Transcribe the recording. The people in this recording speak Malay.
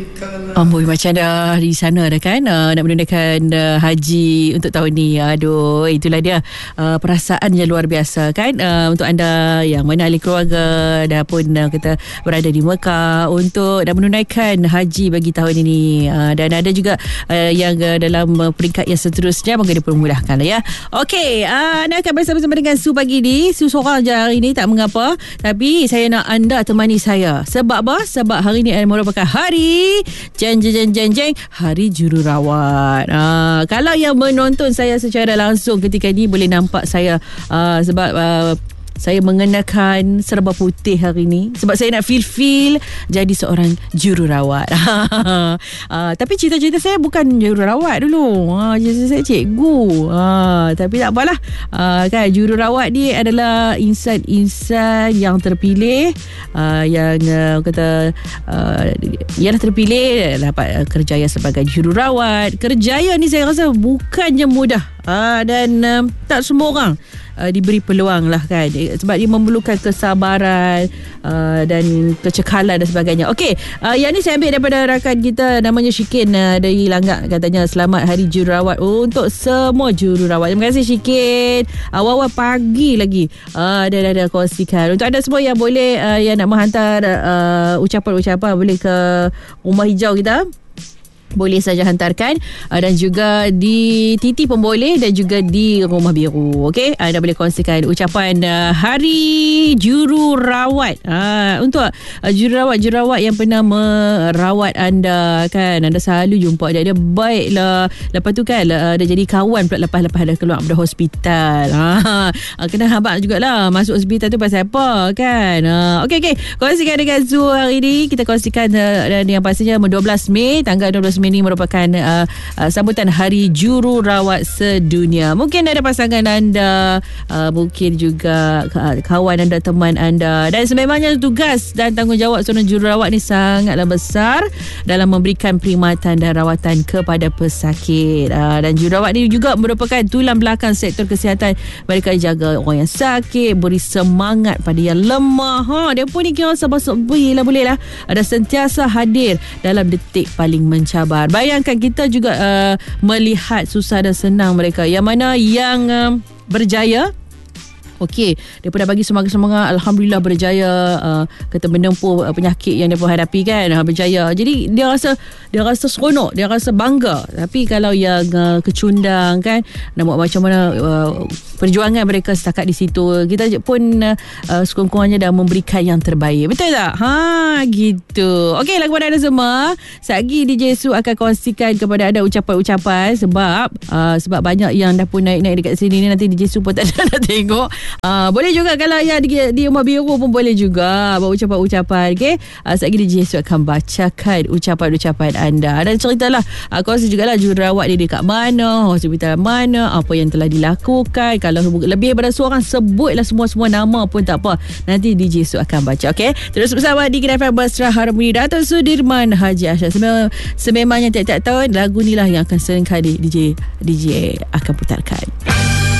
Amboi, macam dah di sana dah kan, nak menunaikan haji untuk tahun ni. Aduh, itulah dia perasaan yang luar biasa kan, untuk anda yang mana ahli keluarga dah pun kita berada di Mekah untuk dah menunaikan haji bagi tahun ini. Dan ada juga yang dalam peringkat yang seterusnya, moga dia permudahkan lah ya. Okey, anda akan bersama-sama dengan Su pagi ni. Su seorang je hari ni, tak mengapa, tapi saya nak anda temani saya. Sebab apa? Sebab hari ni merupakan hari jeng, hari jururawat. Kalau yang menonton saya secara langsung ketika ni boleh nampak saya sebab saya mengenakan serba putih hari ni sebab saya nak feel jadi seorang jururawat. Tapi cita-cita saya bukan jururawat dulu. Cita-cita saya cikgu. Tapi tak apalah. Kan jururawat ni adalah insan-insan yang terpilih, yang kata ialah terpilih dapat kerjaya sebagai jururawat. Kerjaya ni saya rasa bukannya mudah. Dan tak semua orang diberi peluang lah kan, sebab dia memerlukan kesabaran dan kecekalan dan sebagainya. Okey, yang ni saya ambil daripada rakan kita namanya Syikin dari Langgak. Katanya selamat hari jururawat untuk semua jururawat. Terima kasih Syikin. Awal-awal pagi lagi dah kongsikan. Untuk anda semua yang boleh yang nak menghantar ucapan-ucapan, boleh ke Rumah Hijau kita, boleh saja hantarkan, dan juga di TT pun boleh, dan juga di Rumah Biru. Okey, anda boleh kongsikan ucapan hari jururawat untuk jururawat yang pernah merawat anda kan. Anda selalu jumpa dia baiklah, lepas tu kan dia jadi kawan pula lepas dah keluar dari hospital. Kena habaq jugalah masuk hospital tu pasal apa kan. Okey, kongsikan dengan Zu hari ni. Kita kongsikan dan yang pastinya 12 Mei, tanggal 12 Mei ini merupakan sambutan Hari Jururawat Sedunia. Mungkin ada pasangan anda, mungkin juga kawan anda, teman anda, dan sememangnya tugas dan tanggungjawab seorang jururawat ni sangatlah besar dalam memberikan perkhidmatan dan rawatan kepada pesakit. Dan jururawat ni juga merupakan tulang belakang sektor kesihatan. Mereka jaga orang yang sakit, beri semangat pada yang lemah. Dia pun ni kira sabah-sabih lah, boleh lah, ada sentiasa hadir dalam detik paling mencabar. Bayangkan kita juga melihat susah dan senang mereka, yang mana yang berjaya. Okey, dia pun dah bagi semangat-semangat, alhamdulillah berjaya kata menempuh penyakit yang dia pun hadapi kan, berjaya. Jadi dia rasa seronok, dia rasa bangga. Tapi kalau yang kecundang kan, nak buat macam mana perjuangan mereka setakat di situ, kita pun sekurang-kurangnya dah memberikan yang terbaik. Betul tak? Gitu. Okey lah kepada anda semua, Satgi DJ Su akan kongsikan kepada anda ucapan-ucapan sebab banyak yang dah pun naik-naik dekat sini ni. Nanti DJ Su pun tak ada nak tengok. Boleh juga kalau yang di Rumah Biru pun boleh juga buat ucapan-ucapan. Okay, sekejap DJ Su akan bacakan ucapan-ucapan anda dan ceritalah, kongsi jugalah jururawat dia dekat mana, hospital mana, apa yang telah dilakukan. Kalau lebih daripada seorang, sebutlah semua nama pun tak apa, nanti DJ Su akan baca. Okay, terus bersama di Kina FM Mesra Harmoni Dato' Sudirman Haji Asyad. Sememangnya tiap-tiap tahun lagu ni lah yang akan sering kali DJ akan putarkan.